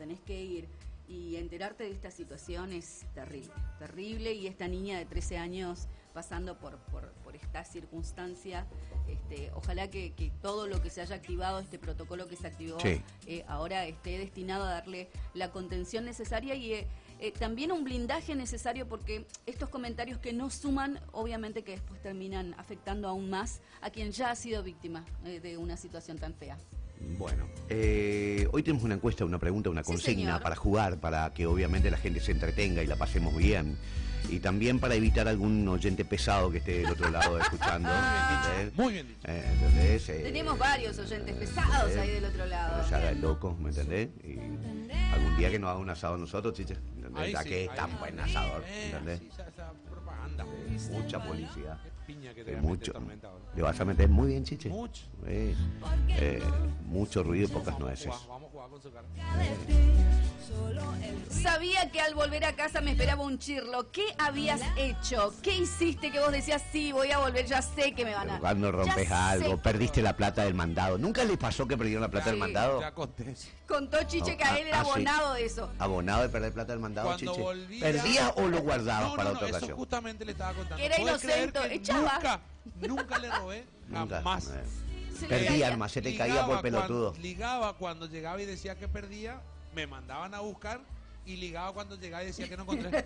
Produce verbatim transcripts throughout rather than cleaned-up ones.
tenés que ir y enterarte de esta situación es terrible, terrible, y esta niña de trece años pasando por, por, por esta circunstancia, este, ojalá que, que todo lo que se haya activado, este protocolo que se activó, sí. eh, ahora esté destinado a darle la contención necesaria y eh, eh, también un blindaje necesario, porque estos comentarios que no suman, obviamente que después terminan afectando aún más a quien ya ha sido víctima eh, de una situación tan fea. Bueno, eh, hoy tenemos una encuesta, una pregunta, una consigna sí, para jugar, para que obviamente la gente se entretenga y la pasemos bien. Y también para evitar algún oyente pesado que esté del otro lado escuchando. ¿entendés? Muy bien dicho. Eh, ¿entendés? Eh, Tenemos varios oyentes pesados ¿entendés? ahí del otro lado. No se haga el loco, ¿me entendés? Y algún día que nos haga un asado nosotros, chiche. ¿Entendés? Ya sí, que es tan buen asador, ¿entendés? Sí, esa, esa propaganda. Eh, mucha publicidad. Piña que te eh, mucho. Le vas a meter muy bien, chiche. Mucho. Eh, eh, mucho ruido y pocas nueces. Vamos a jugar, vamos a jugar con su cara. Sabía que al volver a casa me esperaba un chirlo. ¿Qué habías hecho? ¿Qué hiciste que vos decías, sí, voy a volver, ya sé que me van a... Cuando rompes algo, perdiste la plata del mandado. ¿Nunca les pasó que perdieron la plata sí, del mandado? Ya conté. Contó Chiche no, que a él era ah, abonado sí. de eso. ¿Abonado de perder plata del mandado, Cuando Chiche? Volvía... ¿Perdías o lo guardabas no, para no, otra no, ocasión? Eso justamente le estaba contando. Que era inocente, que echaba. Nunca, nunca le robé, jamás. Nunca, se Perdía, arma, se te caía por pelotudo. Cuando, ligaba cuando llegaba y decía que perdía, me mandaban a buscar. Y ligaba cuando llegaba y decía que no encontré.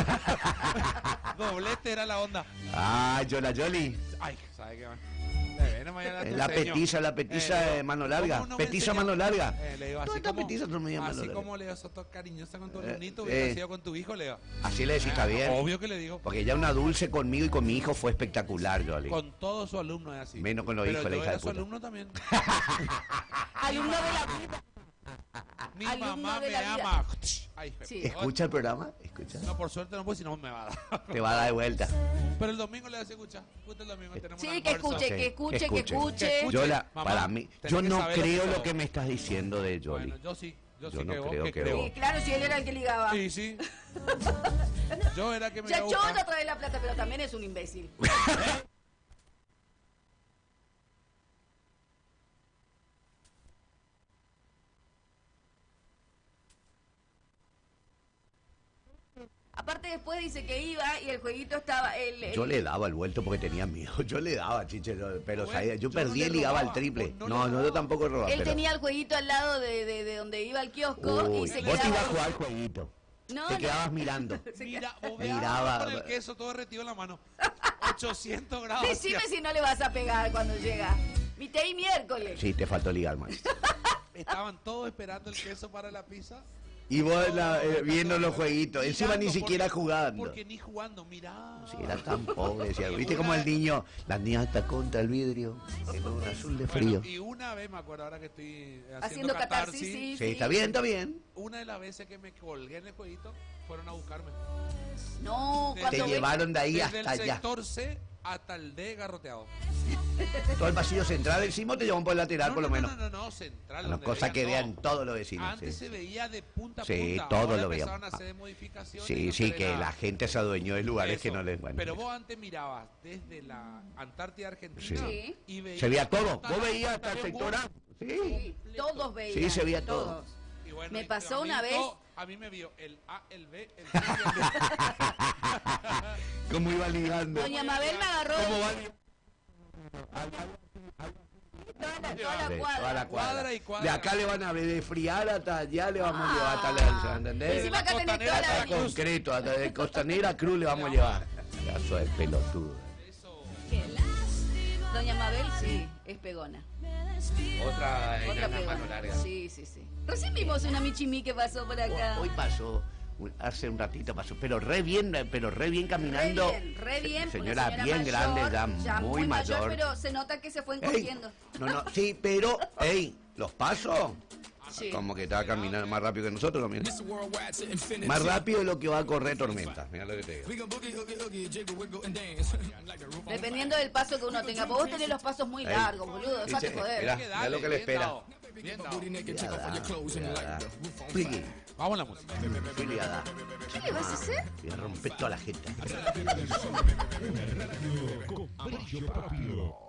Doblete era la onda. Ah, Yola Yoli. Ay, ¿sabe qué va? La, la petiza, la petiza eh, de mano larga. No petiza mano larga. Eh, le digo, así como, petiza son medio así como le digo, sos cariñosa con tu alumnito, hubiera eh, sido con tu hijo, le digo. Así le decís, está bien. Obvio que le digo. Porque ya una dulce conmigo y con mi hijo fue espectacular, Yoli. Con todo su alumno es así. Menos con los hijos de la hija de puta. Su alumno también. Alumno de la vida. Mi mamá me ama. Ay, sí. ¿Escucha el programa? ¿Escucha? No, por suerte no puedo, si no me va a dar. Te va a dar de vuelta. Pero el domingo le hace escuchar. Justo el domingo tenemos sí, que escuche, sí, que escuche, que escuche, que escuche. Yo, la, mamá, para mí, yo no creo lo que me estás diciendo de Yoli. Bueno, yo sí. Yo, yo sí no que creo vos, que, que vos. Sí, claro, si él era el que ligaba. Sí, sí. Yo era que me ya yo no trae la plata, pero también es un imbécil. Aparte después dice que iba y el jueguito estaba... El, el... Yo le daba el vuelto porque tenía miedo. Yo le daba, Chiche, pero bueno, sabía, yo, yo perdí no y ligaba al triple. No, no, no, yo tampoco robaba. Él pero... tenía el jueguito al lado de, de, de donde iba el kiosco. Uy, y se vos quedaba... te ibas a jugar al jueguito. No, te no. quedabas mirando. Mira, miraba con el queso todo derretido en la mano. ochocientos grados. Decime si no le vas a pegar cuando llega. Mitad y miércoles. Sí, te faltó ligar, maestro. Estaban todos esperando el queso para la pizza. Y vos la, eh, viendo los jueguitos, encima ni siquiera porque, jugando. Porque ni jugando, mirá. Sí, era tan pobre, decía, viste como el niño, las niñas hasta contra el vidrio, en un azul de frío. Bueno, y una vez me acuerdo ahora que estoy haciendo, haciendo catarsis. catarsis sí, sí, está bien, está bien. Una de las veces que me colgué en el jueguito, fueron a buscarme. No, te llevaron de ahí desde hasta el allá. sector C hasta el D garroteado. Todo el pasillo central encima te llevan por el lateral, no, por lo no, menos. No, no, no, central. Una cosa que vean no. todos los vecinos. Antes sí. se veía de punta a sí, punta. Sí, todo ahora lo veíamos. A hacer modificaciones sí, no sí, que nada. la gente se adueñó de lugares Eso. que no les... Bueno, pero vos antes mirabas desde la Antártida Argentina sí. y veías... Se veía todo. Vos veías hasta el sector A. Sí. sí, todos veían. Sí, se veía todo. Todos. Y bueno, me y pasó una vez... A mí me vio el A, el B, el C y el D. ¿Cómo iba ligando? Doña Mabel me agarró... ¿Cómo va? Toda la, toda la sí, cuadra. Toda la cuadra. Cuadra y cuadra. De acá le van a desfriar hasta allá le vamos ah, a llevar hasta la... ¿Entendés? Encima acá tenés toda la... concreto, hasta de Costanera Cruz le vamos a llevar. Caso de pelotudo. Doña Mabel, sí, es pegona. Otra, Otra pegona. Mano larga. Sí, sí, sí. Recién vimos una Michimí que pasó por acá. Hoy pasó, hace un ratito pasó, pero re bien, pero re bien caminando. Re bien, re bien. Señora, señora bien mayor, grande, ya, ya muy, muy mayor. mayor. Pero se nota que se fue encogiendo. Ey, no, no, sí, pero, ey, los pasos. Sí. Como que estaba caminando más rápido que nosotros también. Más rápido de lo que va a correr Tormenta. Mira lo que te digo. Dependiendo del paso que uno tenga. Vos tenés los pasos muy largos, boludo. Dejate joder. Mirá, mirá lo que le espera. Vamos a la música. ¿Qué le vas a hacer? Y a romper toda la gente.